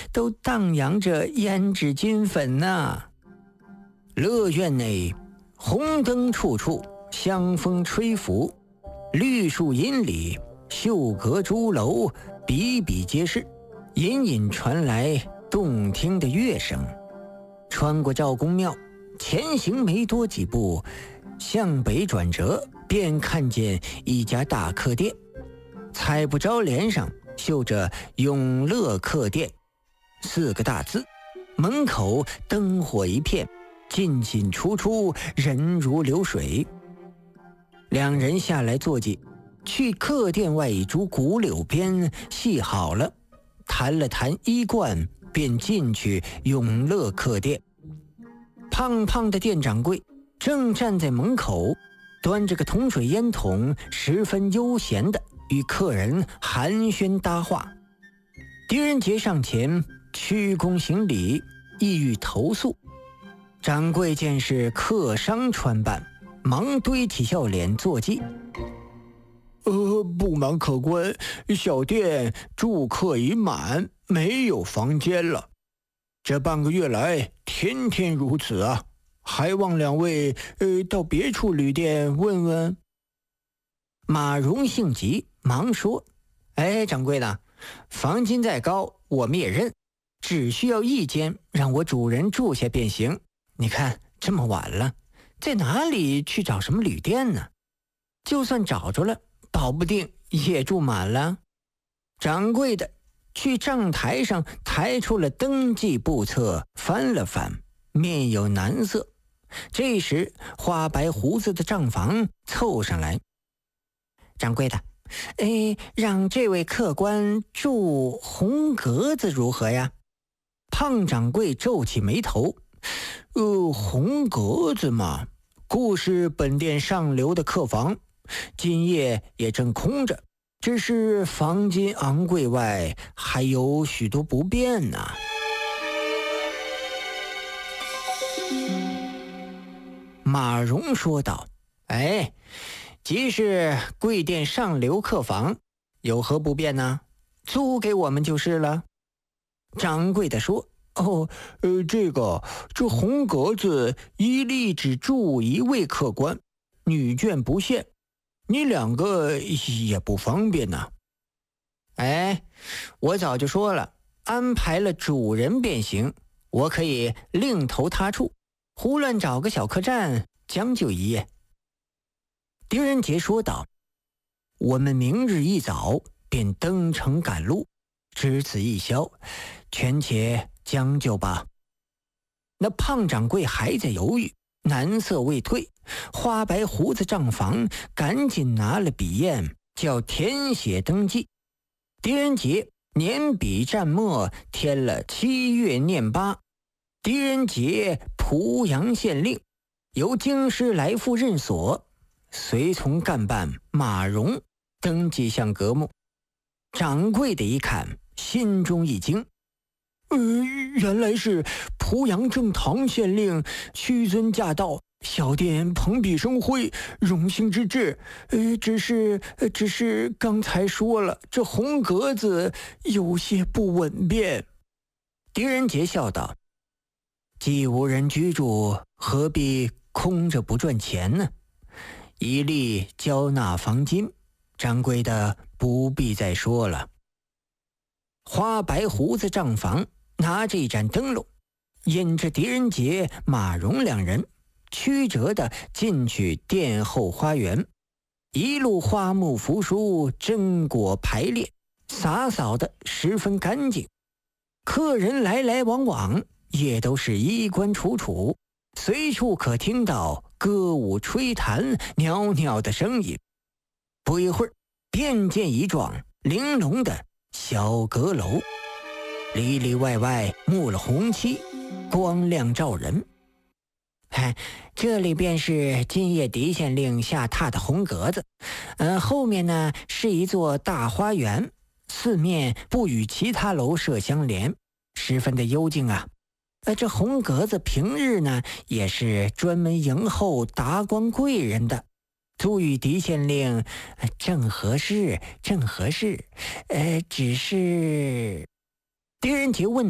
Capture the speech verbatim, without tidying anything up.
都荡漾着胭脂金粉呢。乐院内红灯处处，香风吹拂，绿树荫里秀阁朱楼比比皆是，隐隐传来动听的乐声。穿过赵公庙，前行没多几步，向北转折，便看见一家大客店，彩布招联上绣着永乐客店四个大字，门口灯火一片，进进出出，人如流水。两人下来坐骑，去客店外一株古柳边系好了，谈了谈衣冠，便进去永乐客店。胖胖的店掌柜正站在门口，端着个铜水烟筒，十分悠闲地与客人寒暄搭话。狄仁杰上前屈躬行礼，意欲投诉。掌柜见是客商穿扮，忙堆起笑脸坐骑。呃，不瞒客官，小店住客已满，没有房间了。这半个月来，天天如此啊，还望两位呃到别处旅店问问。马荣性急，忙说：“哎，掌柜的，房金再高我们也认，只需要一间，让我主人住下便行。你看这么晚了，在哪里去找什么旅店呢？就算找着了，保不定也住满了。”掌柜的去账台上抬出了登记簿册，翻了翻，面有难色。这时花白胡子的账房凑上来：“掌柜的，哎，让这位客官住红格子如何呀？”胖掌柜皱起眉头：“呃，红格子嘛，故是本店上流的客房，今夜也正空着，只是房金昂贵外，还有许多不便呢。”马荣说道：“哎，即是贵店上流客房，有何不便呢？租给我们就是了。”掌柜的说：“哦，呃，这个这红格子一例只住一位客官，女眷不限，你两个也不方便呢。”“哎，我早就说了，安排了主人便行，我可以另投他处，胡乱找个小客栈将就一夜。”狄仁杰说道：“我们明日一早便登城赶路，只此一宵，权且将就吧。”那胖掌柜还在犹豫，难色未退，花白胡子账房赶紧拿了笔砚，叫填写登记。狄仁杰捻笔蘸墨，填了七月念八，狄仁杰濮阳县令，由京师来复任所，随从干办马荣登记项阁目。掌柜的一看，心中一惊：“呃，原来是濮阳正堂县令屈尊驾到，小店蓬荜生辉，荣幸之至。呃，只是只是刚才说了，这红格子有些不稳便。”狄仁杰笑道：“既无人居住，何必空着不赚钱呢？一例交纳房金，掌柜的不必再说了。”花白胡子账房拿着一盏灯笼，引着狄仁杰、马荣两人曲折地进去殿后花园。一路花木扶疏，榛果排列，洒扫的十分干净。客人来来往往，也都是衣冠楚楚，随处可听到歌舞吹弹袅袅的声音。不一会儿，便见一幢玲珑的小阁楼，里里外外幕了红漆，光亮照人。哎，这里便是今夜狄县令下榻的红格子，呃，后面呢是一座大花园，四面不与其他楼舍相连，十分的幽静啊。呃，这红格子平日呢也是专门迎候达官贵人的，租与狄县令，呃、正合适，正合适。呃，只是狄仁杰问